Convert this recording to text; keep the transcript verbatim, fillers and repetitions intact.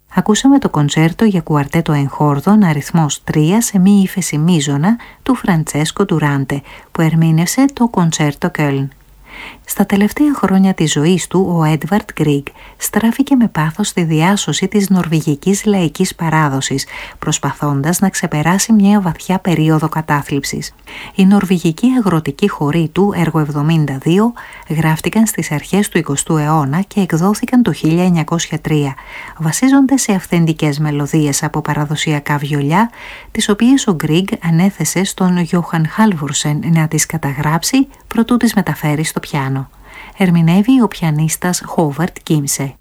Ακούσαμε το κοντσέρτο για κουαρτέτο εγχόρδων αριθμός τρία σε μη ύφεση μείζωνα του Φραντσέσκο Ντουράντε, που ερμήνευσε το κοντσέρτο Κöln. Στα τελευταία χρόνια της ζωής του, ο Έντβαρντ Γκρίγκ στράφηκε με πάθος στη διάσωση της νορβηγικής λαϊκής παράδοσης, προσπαθώντας να ξεπεράσει μια βαθιά περίοδο κατάθλιψης. Οι νορβηγικοί αγροτικοί χοροί του, έργο εβδομήντα δύο, γράφτηκαν στις αρχές του εικοστού αιώνα και εκδόθηκαν το χίλια εννιακόσια τρία. Βασίζονται σε αυθεντικές μελωδίες από παραδοσιακά βιολιά, τις οποίες ο Γκρίγκ ανέθεσε στον Γιόχαν Χάλβουρσεν να τις καταγράψει προτού τις μεταφέρει στο πιάνο. Ερμηνεύει ο πιανίστας Χόβαρτ Κίμσε.